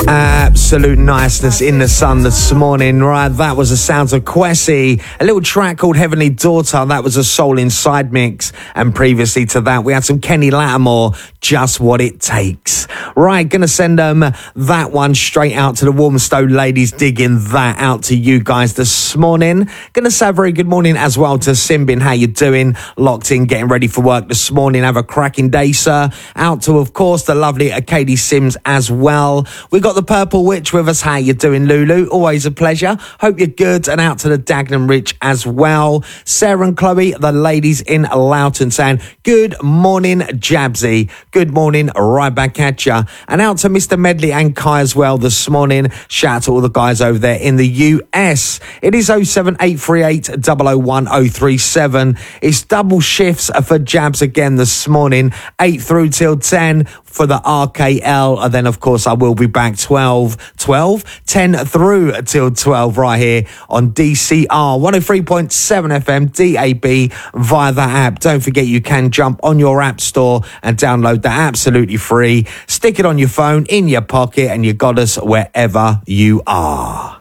Absolute niceness in the sun this morning, right? That was the sounds of Kwesi, a little track called Heavenly Daughter. That was a Soul Inside mix. And previously to that, we had some Kenny Lattimore, Just What It Takes. Right, gonna send that one straight out to the Walthamstow ladies, digging that out to you guys this morning. Gonna say a very good morning as well to Simbin. How you doing? Locked in, getting ready for work this morning. Have a cracking day, sir. Out to, of course, the lovely Katie Sims as well. We got the Purple Witch with us. How you doing, Lulu? Always a pleasure. Hope you're good. And out to the Dagenham Rich as well. Sarah and Chloe, the ladies in Loughton, saying good morning, Jabsy. Good morning, right back at ya. And out to Mr. Medley and Kai as well this morning. Shout out to all the guys over there in the US. It is 07838 001 037. It's double shifts for Jabs again this morning. 8 through till 10 for the RKL. And then, of course, I will be back 10 through till 12 right here on DCR 103.7 FM DAB via the app. Don't forget you can jump on your app store and download that absolutely free. Stick it on your phone, in your pocket, and you got us wherever you are.